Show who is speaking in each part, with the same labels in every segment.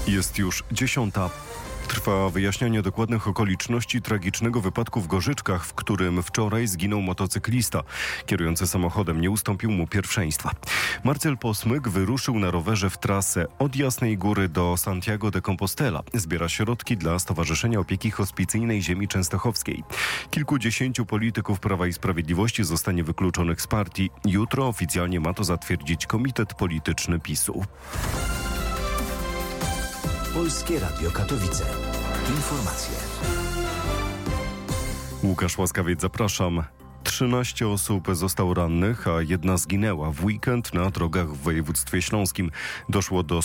Speaker 1: Jest już 10. Trwa wyjaśnianie dokładnych okoliczności tragicznego wypadku w Gorzyczkach, w którym wczoraj zginął motocyklista. Kierujący samochodem nie ustąpił mu pierwszeństwa. Marcel Posmyk wyruszył na rowerze w trasę od Jasnej Góry do Santiago de Compostela. Zbiera środki dla Stowarzyszenia Opieki Hospicyjnej Ziemi Częstochowskiej. Kilkudziesięciu polityków Prawa i Sprawiedliwości zostanie wykluczonych z partii. Jutro oficjalnie ma to zatwierdzić Komitet Polityczny PiS-u.
Speaker 2: Polskie Radio Katowice. Informacje.
Speaker 1: Łukasz Łaskawiec, zapraszam. 13 osób zostało rannych, a 1 zginęła w weekend na drogach w województwie śląskim. Doszło do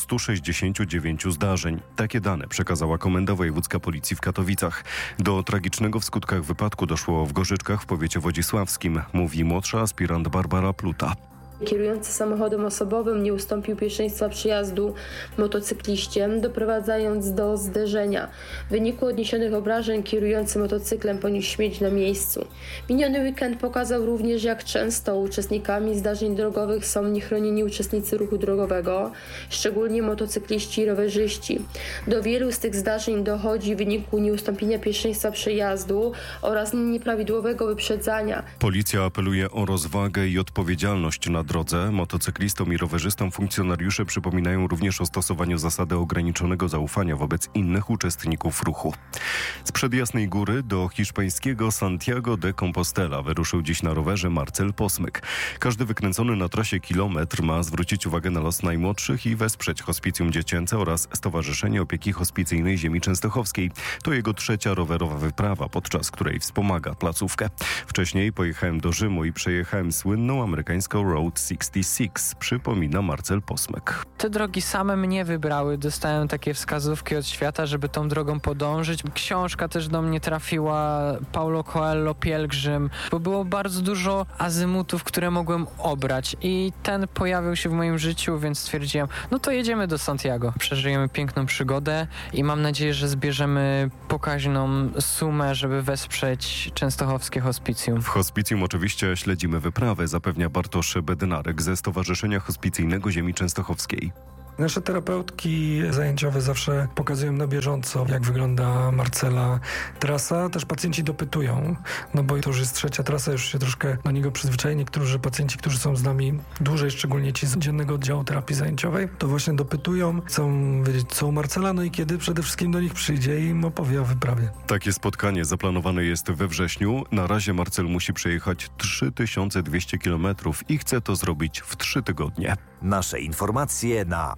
Speaker 1: 169 zdarzeń. Takie dane przekazała Komenda Wojewódzka Policji w Katowicach. Do tragicznego w skutkach wypadku doszło w Gorzyczkach w powiecie wodzisławskim, mówi młodsza aspirant Barbara Pluta.
Speaker 3: Kierujący samochodem osobowym nie ustąpił pierwszeństwa przejazdu motocykliście, doprowadzając do zderzenia. W wyniku odniesionych obrażeń kierujący motocyklem poniósł śmierć na miejscu. Miniony weekend pokazał również, jak często uczestnikami zdarzeń drogowych są niechronieni uczestnicy ruchu drogowego, szczególnie motocykliści i rowerzyści. Do wielu z tych zdarzeń dochodzi w wyniku nieustąpienia pierwszeństwa przejazdu oraz nieprawidłowego wyprzedzania.
Speaker 1: Policja apeluje o rozwagę i odpowiedzialność na drodze. Motocyklistom i rowerzystom funkcjonariusze przypominają również o stosowaniu zasady ograniczonego zaufania wobec innych uczestników ruchu. Sprzed Jasnej Góry do hiszpańskiego Santiago de Compostela wyruszył dziś na rowerze Marcel Posmyk. Każdy wykręcony na trasie kilometr ma zwrócić uwagę na los najmłodszych i wesprzeć Hospicjum Dziecięce oraz Stowarzyszenie Opieki Hospicyjnej Ziemi Częstochowskiej. To jego 3. rowerowa wyprawa, podczas której wspomaga placówkę. Wcześniej pojechałem do Rzymu i przejechałem słynną amerykańską Road 66, przypomina Marcel Posmyk.
Speaker 4: Te drogi same mnie wybrały. Dostałem takie wskazówki od świata, żeby tą drogą podążyć. Książka też do mnie trafiła, Paulo Coelho, Pielgrzym, bo było bardzo dużo azymutów, które mogłem obrać i ten pojawił się w moim życiu, więc stwierdziłem, no to jedziemy do Santiago. Przeżyjemy piękną przygodę i mam nadzieję, że zbierzemy pokaźną sumę, żeby wesprzeć częstochowskie hospicjum.
Speaker 1: W hospicjum oczywiście śledzimy wyprawę, zapewnia Bartosz Bednarek ze Stowarzyszenia Hospicyjnego Ziemi Częstochowskiej.
Speaker 5: Nasze terapeutki zajęciowe zawsze pokazują na bieżąco, jak wygląda Marcela trasa. Też pacjenci dopytują, no bo to już jest 3. trasa, już się troszkę do niego przyzwyczaili. Niektórzy pacjenci, którzy są z nami dłużej, szczególnie ci z dziennego oddziału terapii zajęciowej, to właśnie dopytują, chcą wiedzieć, co u Marcela, no i kiedy przede wszystkim do nich przyjdzie i im opowie o wyprawie.
Speaker 1: Takie spotkanie zaplanowane jest we wrześniu. Na razie Marcel musi przejechać 3200 km i chce to zrobić w 3 tygodnie.
Speaker 2: Nasze informacje na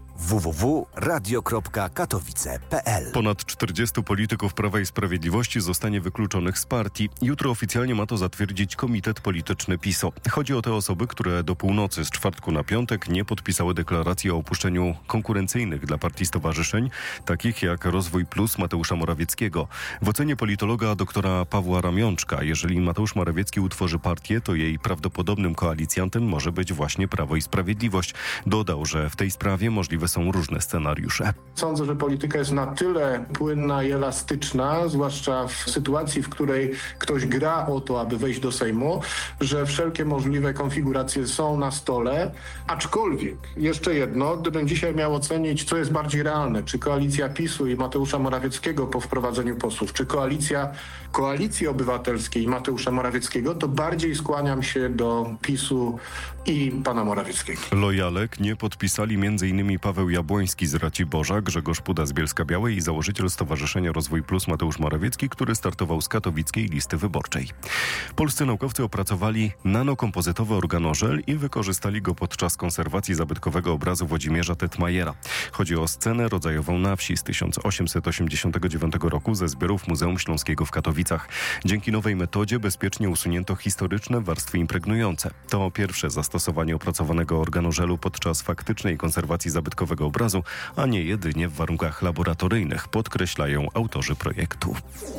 Speaker 2: www.radio.katowice.pl.
Speaker 1: Ponad 40 polityków Prawa i Sprawiedliwości zostanie wykluczonych z partii. Jutro oficjalnie ma to zatwierdzić Komitet Polityczny PiS-u. Chodzi o te osoby, które do północy z czwartku na piątek nie podpisały deklaracji o opuszczeniu konkurencyjnych dla partii stowarzyszeń, takich jak Rozwój Plus Mateusza Morawieckiego. W ocenie politologa doktora Pawła Ramionczka, jeżeli Mateusz Morawiecki utworzy partię, to jej prawdopodobnym koalicjantem może być właśnie Prawo i Sprawiedliwość. Dodał, że w tej sprawie możliwe są różne scenariusze.
Speaker 6: Sądzę, że polityka jest na tyle płynna i elastyczna, zwłaszcza w sytuacji, w której ktoś gra o to, aby wejść do Sejmu, że wszelkie możliwe konfiguracje są na stole. Aczkolwiek, jeszcze jedno, gdybym dzisiaj miał ocenić, co jest bardziej realne, czy koalicja PiS-u i Mateusza Morawieckiego po wprowadzeniu posłów, czy koalicja Koalicji Obywatelskiej i Mateusza Morawieckiego, to bardziej skłaniam się do PiS-u i pana Morawieckiego.
Speaker 1: Lojalek nie podpisali m.in. Paweł Jabłoński z Raciborza, Grzegorz Puda z Bielska-Białej i założyciel Stowarzyszenia Rozwój Plus Mateusz Morawiecki, który startował z katowickiej listy wyborczej. Polscy naukowcy opracowali nanokompozytowy organożel i wykorzystali go podczas konserwacji zabytkowego obrazu Włodzimierza Tetmajera. Chodzi o scenę rodzajową na wsi z 1889 roku ze zbiorów Muzeum Śląskiego w Katowicach. Dzięki nowej metodzie bezpiecznie usunięto historyczne warstwy impregnujące. To pierwsze zastosowanie opracowanego organożelu podczas faktycznej konserwacji zabytkowego obrazu, a nie jedynie w warunkach laboratoryjnych, podkreślają autorzy projektu.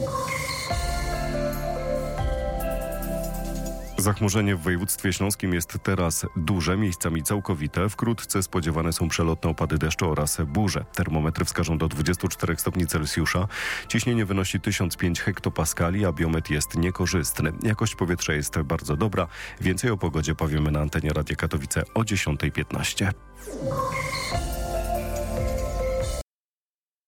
Speaker 1: Zachmurzenie w województwie śląskim jest teraz duże, miejscami całkowite. Wkrótce spodziewane są przelotne opady deszczu oraz burze. Termometry wskażą do 24 stopni Celsjusza. Ciśnienie wynosi 1005 hektopaskali, a biometr jest niekorzystny. Jakość powietrza jest bardzo dobra. Więcej o pogodzie powiemy na antenie Radia Katowice o 10:15.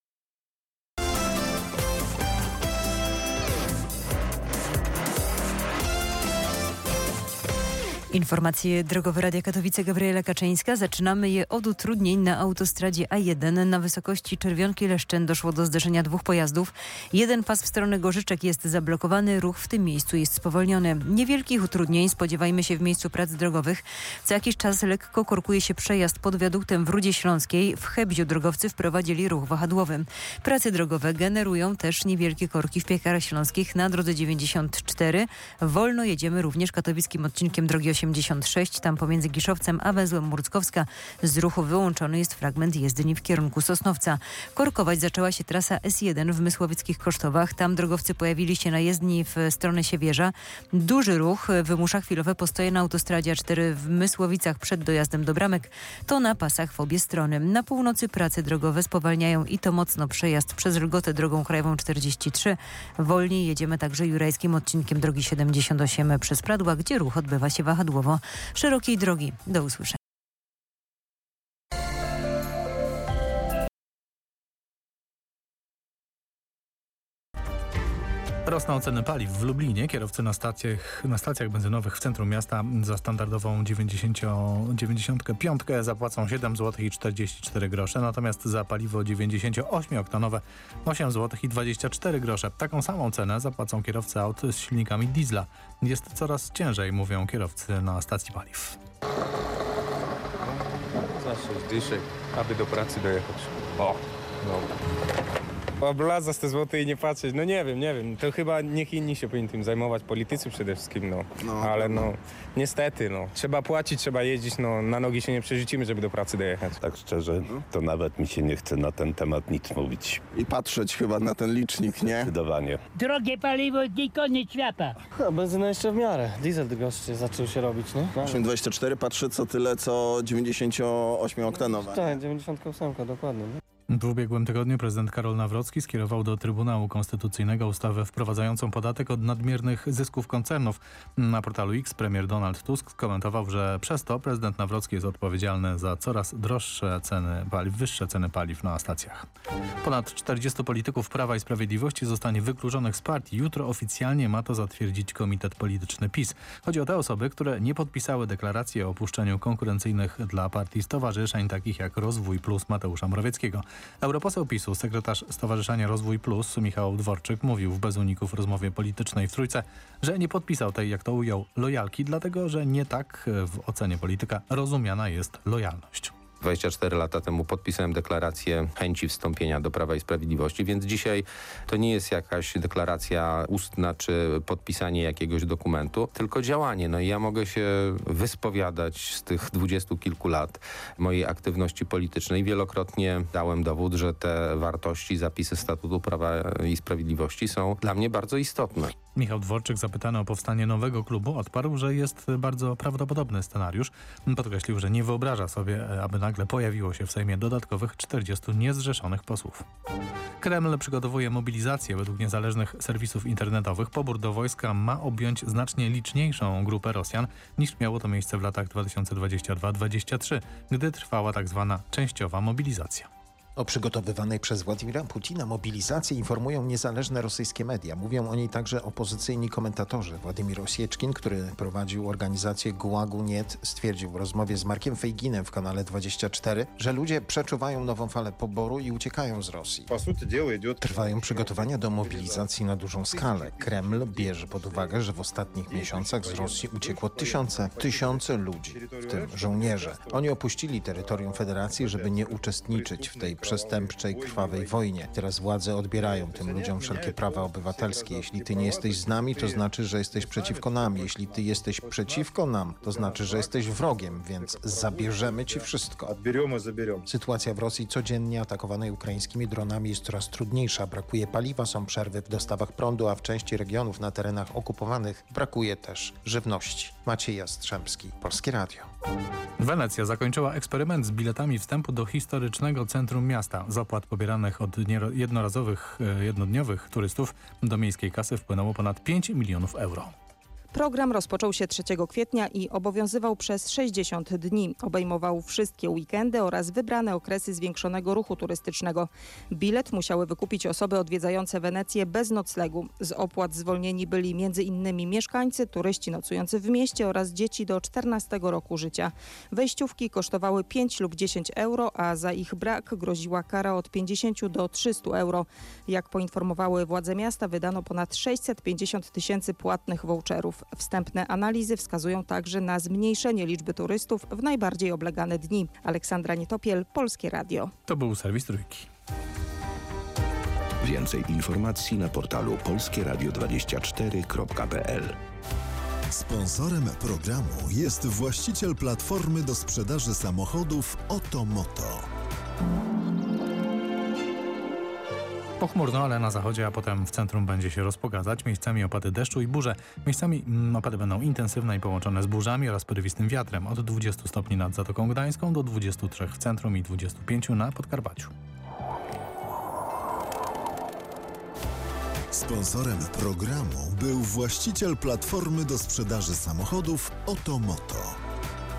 Speaker 7: Informacje drogowe Radia Katowice, Gabriela Kaczyńska. Zaczynamy je od utrudnień na autostradzie A1. Na wysokości Czerwionki-Leszczyn doszło do zderzenia dwóch pojazdów. Jeden pas w stronę Gorzyczek jest zablokowany, ruch w tym miejscu jest spowolniony. Niewielkich utrudnień spodziewajmy się w miejscu prac drogowych. Co jakiś czas lekko korkuje się przejazd pod wiaduktem w Rudzie Śląskiej. W Chebziu drogowcy wprowadzili ruch wahadłowy. Prace drogowe generują też niewielkie korki w Piekarach Śląskich na drodze 94. Wolno jedziemy również katowickim odcinkiem drogi 86, tam pomiędzy Giszowcem a węzłem Murckowska z ruchu wyłączony jest fragment jezdni w kierunku Sosnowca. Korkować zaczęła się trasa S1 w Mysłowieckich Kosztowach. Tam drogowcy pojawili się na jezdni w stronę Siewierza. Duży ruch wymusza chwilowe postoje na autostradzie A4 w Mysłowicach przed dojazdem do Bramek. To na pasach w obie strony. Na północy prace drogowe spowalniają i to mocno przejazd przez Lgotę drogą krajową 43. Wolniej jedziemy także jurajskim odcinkiem drogi 78 przez Pradła, gdzie ruch odbywa się wahadłowo. Szerokiej drogi. Do usłyszenia.
Speaker 8: Rosną ceny paliw w Lublinie. Kierowcy na stacjach benzynowych w centrum miasta za standardową 95 zapłacą 7 zł i 44 grosze, natomiast za paliwo 98-oktanowe 8 zł i 24 grosze. Taką samą cenę zapłacą kierowcy aut z silnikami diesla. Jest coraz ciężej, mówią kierowcy na stacji paliw.
Speaker 9: Za 6 dyszek, aby do pracy dojechać. O, no. Oblaza 100 zł i nie patrzeć, no nie wiem, to chyba niech inni się powinni tym zajmować, politycy przede wszystkim, ale niestety, trzeba płacić, trzeba jeździć, na nogi się nie przerzucimy, żeby do pracy dojechać.
Speaker 10: Tak szczerze, to nawet mi się nie chce na ten temat nic mówić.
Speaker 11: I patrzeć chyba na ten licznik, nie?
Speaker 10: Zdecydowanie.
Speaker 12: Drogie paliwo i koniec świata.
Speaker 13: Benzyna jeszcze w miarę, diesel droższy zaczął się robić, nie?
Speaker 11: 8,24 patrzy co tyle, co 98-oktanowe.
Speaker 13: Tak, 98 dokładnie. Nie?
Speaker 8: W ubiegłym tygodniu prezydent Karol Nawrocki skierował do Trybunału Konstytucyjnego ustawę wprowadzającą podatek od nadmiernych zysków koncernów. Na portalu X premier Donald Tusk skomentował, że przez to prezydent Nawrocki jest odpowiedzialny za coraz wyższe ceny paliw na stacjach. Ponad 40 polityków Prawa i Sprawiedliwości zostanie wykluczonych z partii. Jutro oficjalnie ma to zatwierdzić Komitet Polityczny PiS. Chodzi o te osoby, które nie podpisały deklaracji o opuszczeniu konkurencyjnych dla partii stowarzyszeń takich jak Rozwój Plus Mateusza Morawieckiego. Europoseł PiS-u, sekretarz Stowarzyszenia Rozwój Plus Michał Dworczyk mówił w Bez Uników rozmowie politycznej w Trójce, że nie podpisał tej, jak to ujął, lojalki, dlatego że nie tak w ocenie polityka rozumiana jest lojalność.
Speaker 9: 24 lata temu podpisałem deklarację chęci wstąpienia do Prawa i Sprawiedliwości, więc dzisiaj to nie jest jakaś deklaracja ustna czy podpisanie jakiegoś dokumentu, tylko działanie. I ja mogę się wyspowiadać z tych 20 kilku lat mojej aktywności politycznej. Wielokrotnie dałem dowód, że te wartości, zapisy Statutu Prawa i Sprawiedliwości są dla mnie bardzo istotne.
Speaker 8: Michał Dworczyk, zapytany o powstanie nowego klubu, odparł, że jest bardzo prawdopodobny scenariusz. Podkreślił, że nie wyobraża sobie, aby nagle pojawiło się w Sejmie dodatkowych 40 niezrzeszonych posłów. Kreml przygotowuje mobilizację. Według niezależnych serwisów internetowych pobór do wojska ma objąć znacznie liczniejszą grupę Rosjan niż miało to miejsce w latach 2022-2023, gdy trwała tak zwana częściowa mobilizacja.
Speaker 14: O przygotowywanej przez Władimira Putina mobilizacji informują niezależne rosyjskie media. Mówią o niej także opozycyjni komentatorzy. Władimir Osieczkin, który prowadził organizację Gułagu.net, stwierdził w rozmowie z Markiem Fejginem w kanale 24, że ludzie przeczuwają nową falę poboru i uciekają z Rosji. Trwają przygotowania do mobilizacji na dużą skalę. Kreml bierze pod uwagę, że w ostatnich miesiącach z Rosji uciekło tysiące ludzi, w tym żołnierze. Oni opuścili terytorium Federacji, żeby nie uczestniczyć w tej przestępczej, krwawej wojnie. Teraz władze odbierają tym ludziom wszelkie prawa obywatelskie. Jeśli ty nie jesteś z nami, to znaczy, że jesteś przeciwko nam. Jeśli ty jesteś przeciwko nam, to znaczy, że jesteś wrogiem, więc zabierzemy ci wszystko. Sytuacja w Rosji codziennie atakowanej ukraińskimi dronami jest coraz trudniejsza. Brakuje paliwa, są przerwy w dostawach prądu, a w części regionów na terenach okupowanych brakuje też żywności. Maciej Jastrzębski, Polskie Radio.
Speaker 8: Wenecja zakończyła eksperyment z biletami wstępu do historycznego centrum miasta. Z opłat pobieranych od jednodniowych turystów do miejskiej kasy wpłynęło ponad 5 milionów euro.
Speaker 15: Program rozpoczął się 3 kwietnia i obowiązywał przez 60 dni. Obejmował wszystkie weekendy oraz wybrane okresy zwiększonego ruchu turystycznego. Bilet musiały wykupić osoby odwiedzające Wenecję bez noclegu. Z opłat zwolnieni byli m.in. mieszkańcy, turyści nocujący w mieście oraz dzieci do 14 roku życia. Wejściówki kosztowały 5 lub 10 euro, a za ich brak groziła kara od 50 do 300 euro. Jak poinformowały władze miasta, wydano ponad 650 000 płatnych voucherów. Wstępne analizy wskazują także na zmniejszenie liczby turystów w najbardziej oblegane dni. Aleksandra Nietopiel, Polskie Radio.
Speaker 8: To był serwis Trójki.
Speaker 16: Więcej informacji na portalu polskieradio24.pl.
Speaker 17: Sponsorem programu jest właściciel platformy do sprzedaży samochodów Otomoto.
Speaker 8: Pochmurno, ale na zachodzie, a potem w centrum będzie się rozpogadzać. Miejscami opady deszczu i burze. Miejscami opady będą intensywne i połączone z burzami oraz porywistym wiatrem. Od 20 stopni nad Zatoką Gdańską do 23 w centrum i 25 na Podkarpaciu.
Speaker 17: Sponsorem programu był właściciel platformy do sprzedaży samochodów Otomoto.